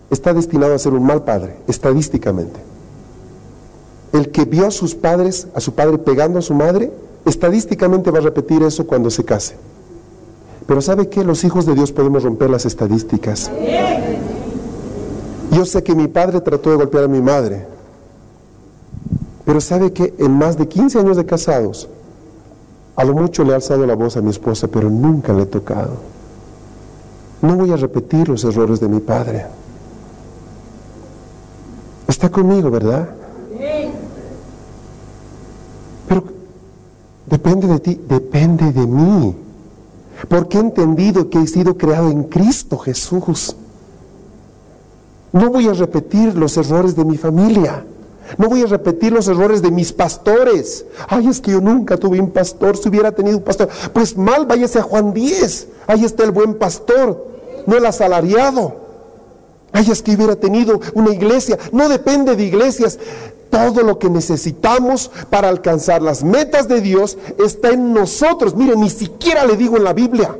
está destinado a ser un mal padre, estadísticamente. El que vio a sus padres, a su padre pegando a su madre, estadísticamente va a repetir eso cuando se case. Pero ¿sabe qué? Los hijos de Dios podemos romper las estadísticas. Yo sé que mi padre trató de golpear a mi madre, pero ¿sabe qué? En más de 15 años de casados, a lo mucho le he alzado la voz a mi esposa, pero nunca le he tocado. No voy a repetir los errores de mi padre. Está conmigo, ¿verdad? Pero depende de ti, depende de mí. Porque he entendido que he sido creado en Cristo Jesús. No voy a repetir los errores de mi familia. No voy a repetir los errores de mis pastores. Ay, es que yo nunca tuve un pastor. Si hubiera tenido un pastor, pues mal, váyase a Juan 10. Ahí está el buen pastor, no el asalariado. Ay, es que hubiera tenido una iglesia. No depende de iglesias. Todo lo que necesitamos para alcanzar las metas de Dios está en nosotros. Mire, ni siquiera le digo en la Biblia.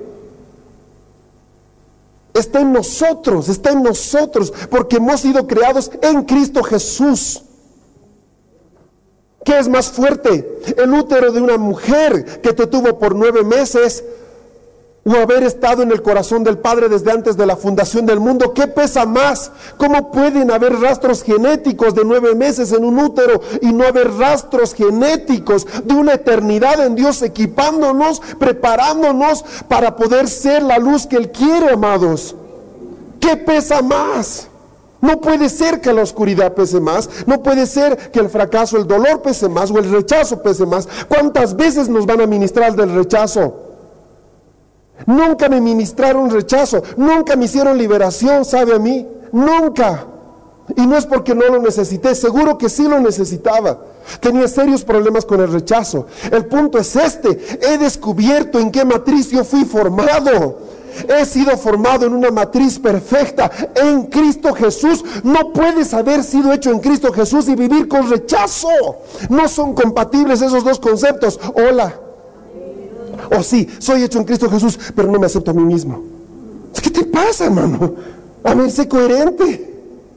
Está en nosotros, porque hemos sido creados en Cristo Jesús. ¿Qué es más fuerte? ¿El útero de una mujer que te tuvo por 9 meses? ¿O haber estado en el corazón del Padre desde antes de la fundación del mundo? ¿Qué pesa más? ¿Cómo pueden haber rastros genéticos de 9 meses en un útero y no haber rastros genéticos de una eternidad en Dios, equipándonos, preparándonos para poder ser la luz que Él quiere, amados? ¿Qué pesa más? No puede ser que la oscuridad pese más, no puede ser que el fracaso, el dolor pese más, o el rechazo pese más. ¿Cuántas veces nos van a ministrar del rechazo? Nunca me ministraron rechazo, nunca me hicieron liberación, ¿sabe a mí? Nunca. Y no es porque no lo necesité, seguro que sí lo necesitaba. Tenía serios problemas con el rechazo. El punto es he descubierto en qué matriz yo fui formado. He sido formado en una matriz perfecta en Cristo Jesús. No puedes haber sido hecho en Cristo Jesús y vivir con rechazo. No son compatibles esos dos conceptos. Hola. O sí, soy hecho en Cristo Jesús, pero no me acepto a mí mismo. ¿Qué te pasa, hermano? A ver, sé coherente.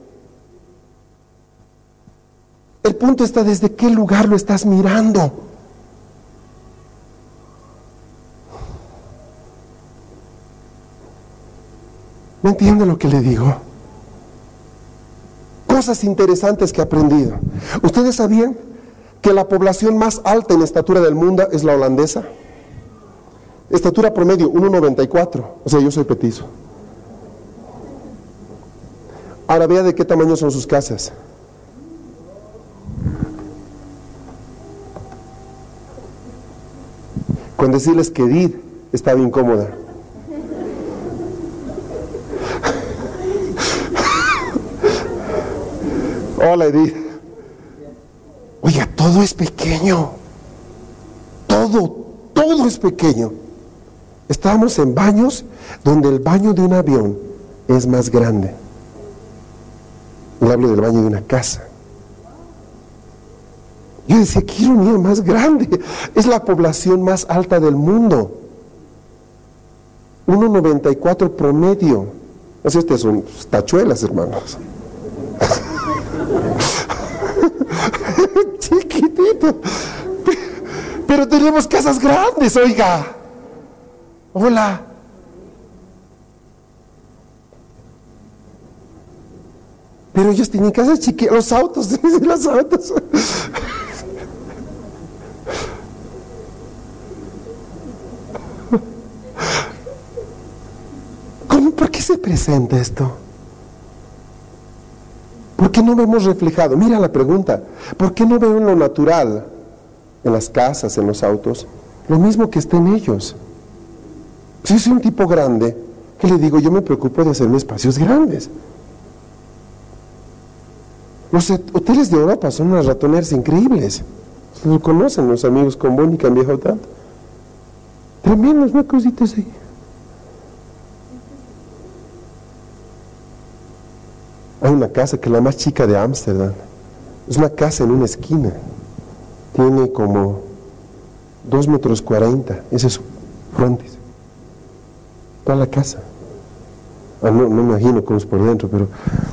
El punto está desde qué lugar lo estás mirando. ¿Me entiende lo que le digo? Cosas interesantes que he aprendido. ¿Ustedes sabían que la población más alta en estatura del mundo es la holandesa? Estatura promedio, 1,94. O sea, yo soy petizo. Ahora vea de qué tamaño son sus casas. Con decirles que Edith estaba incómoda. Hola, Edith. Oiga, todo es pequeño. Todo es pequeño. Estábamos en baños donde el baño de un avión es más grande. Le hablo del baño de una casa. Yo decía, qué ironía más grande. Es la población más alta del mundo. 1,94 promedio. O sea, estas son tachuelas, hermanos. Chiquitito. Pero tenemos casas grandes, oiga. Hola. Pero ellos tienen casas chiquitas, los autos. ¿Cómo? ¿Por qué se presenta esto? ¿Por qué no vemos reflejado? Mira la pregunta. ¿Por qué no veo en lo natural, en las casas, en los autos, lo mismo que está en ellos? Si soy un tipo grande, ¿qué le digo? Yo me preocupo de hacerme espacios grandes. Los hoteles de Europa son unas ratoneras increíbles. Lo conocen los amigos con Bonnie que han viajado tanto. Tremendos, ¿no? Cositas ahí. Hay una casa que es la más chica de Ámsterdam. Es una casa en una esquina. Tiene como 2,40 metros. Ese es su frontis. Toda la casa. No me imagino cómo es por dentro, pero